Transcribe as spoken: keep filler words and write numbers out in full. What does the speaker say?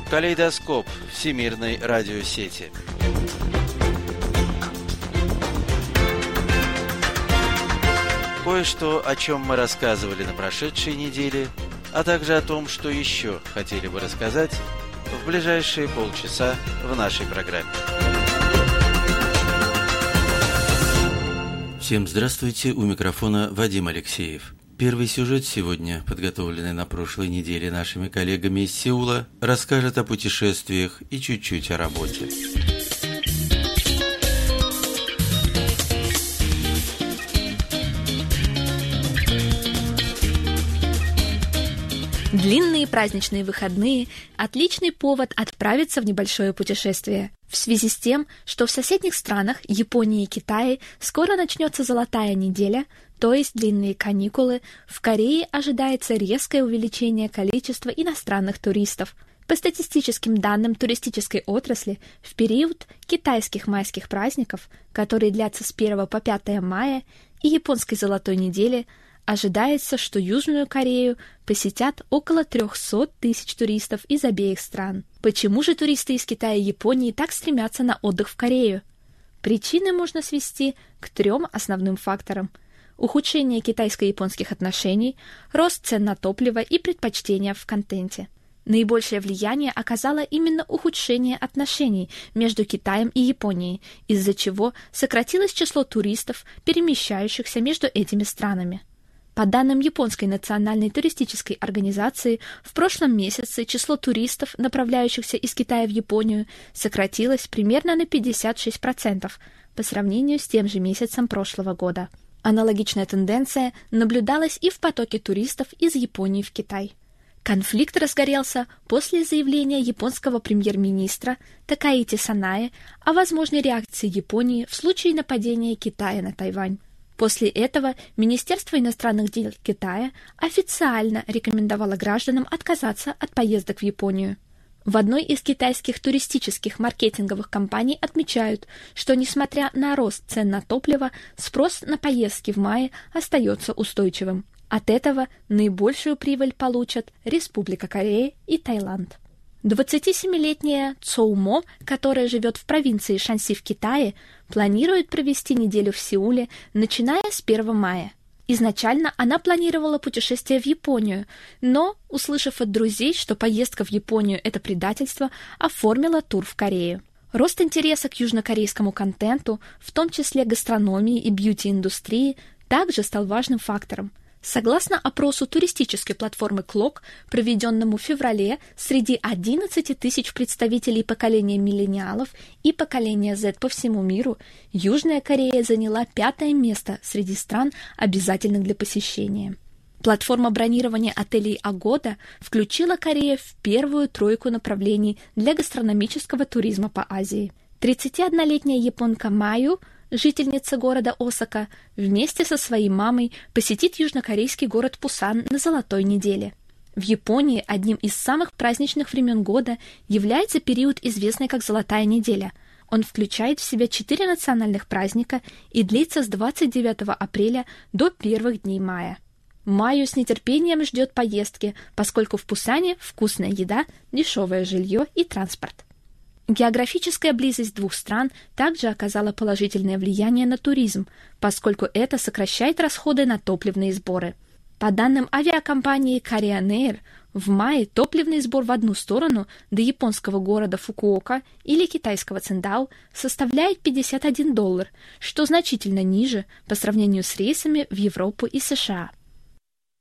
Калейдоскоп всемирной радиосети. Кое-что, о чем мы рассказывали на прошедшей неделе, а также о том, что еще хотели бы рассказать в ближайшие полчаса в нашей программе. Всем здравствуйте, у микрофона Вадим Алексеев. Первый сюжет сегодня, подготовленный на прошлой неделе нашими коллегами из Сеула, расскажет о путешествиях и чуть-чуть о работе. Длинные праздничные выходные – отличный повод отправиться в небольшое путешествие. В связи с тем, что в соседних странах Японии и Китае скоро начнется золотая неделя, то есть длинные каникулы, в Корее ожидается резкое увеличение количества иностранных туристов. По статистическим данным туристической отрасли, в период китайских майских праздников, которые длятся с первого по пятое мая, и японской золотой недели, ожидается, что Южную Корею посетят около триста тысяч туристов из обеих стран. Почему же туристы из Китая и Японии так стремятся на отдых в Корею? Причины можно свести к трем основным факторам: ухудшение китайско-японских отношений, рост цен на топливо и предпочтения в контенте. Наибольшее влияние оказало именно ухудшение отношений между Китаем и Японией, из-за чего сократилось число туристов, перемещающихся между этими странами. По данным Японской национальной туристической организации, в прошлом месяце число туристов, направляющихся из Китая в Японию, сократилось примерно на пятьдесят шесть процентов по сравнению с тем же месяцем прошлого года. Аналогичная тенденция наблюдалась и в потоке туристов из Японии в Китай. Конфликт разгорелся после заявления японского премьер-министра Такаити Санае о возможной реакции Японии в случае нападения Китая на Тайвань. После этого Министерство иностранных дел Китая официально рекомендовало гражданам отказаться от поездок в Японию. В одной из китайских туристических маркетинговых компаний отмечают, что, несмотря на рост цен на топливо, спрос на поездки в мае остается устойчивым. От этого наибольшую прибыль получат Республика Корея и Таиланд. двадцатисемилетняя Цоу Мо, которая живет в провинции Шанси в Китае, планирует провести неделю в Сеуле, начиная с первого мая. Изначально она планировала путешествие в Японию, но, услышав от друзей, что поездка в Японию – это предательство, оформила тур в Корею. Рост интереса к южнокорейскому контенту, в том числе гастрономии и бьюти-индустрии, также стал важным фактором. Согласно опросу туристической платформы Клок, проведенному в феврале среди одиннадцати тысяч представителей поколения миллениалов и поколения Z по всему миру, Южная Корея заняла пятое место среди стран, обязательных для посещения. Платформа бронирования отелей Agoda включила Корею в первую тройку направлений для гастрономического туризма по Азии. тридцатиоднолетняя японка Маю, жительница города Осака, вместе со своей мамой посетит южнокорейский город Пусан на золотой неделе. В Японии одним из самых праздничных времен года является период, известный как Золотая неделя. Он включает в себя четыре национальных праздника и длится с двадцать девятого апреля до первых дней мая. Маю с нетерпением ждет поездки, поскольку в Пусане вкусная еда, дешевое жилье и транспорт. Географическая близость двух стран также оказала положительное влияние на туризм, поскольку это сокращает расходы на топливные сборы. По данным авиакомпании Korean Air, в мае топливный сбор в одну сторону до японского города Фукуока или китайского Циндао составляет пятьдесят один доллар, что значительно ниже по сравнению с рейсами в Европу и США.